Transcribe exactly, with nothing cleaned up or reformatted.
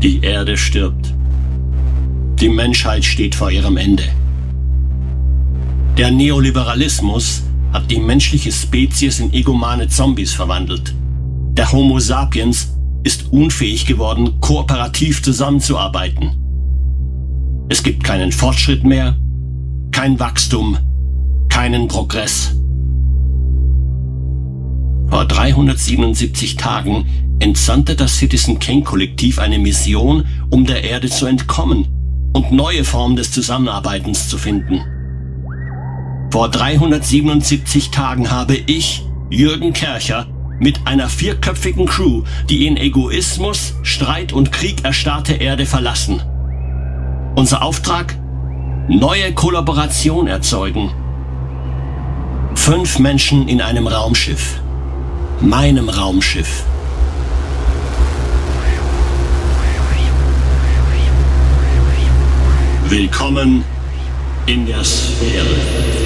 Die Erde stirbt. Die Menschheit steht vor ihrem Ende. Der Neoliberalismus hat die menschliche Spezies in egomane Zombies verwandelt. Der Homo sapiens ist unfähig geworden, kooperativ zusammenzuarbeiten. Es gibt keinen Fortschritt mehr, kein Wachstum, keinen Progress. Vor dreihundertsiebenundsiebzig Tagen entsandte das Citizen Kane Kollektiv eine Mission, um der Erde zu entkommen und neue Formen des Zusammenarbeitens zu finden. Vor dreihundertsiebenundsiebzig Tagen habe ich, Jürgen Kercher, mit einer vierköpfigen Crew die in Egoismus, Streit und Krieg erstarrte Erde verlassen. Unser Auftrag? Neue Kollaboration erzeugen. Fünf Menschen in einem Raumschiff. Meinem Raumschiff. Willkommen in der Sphäre.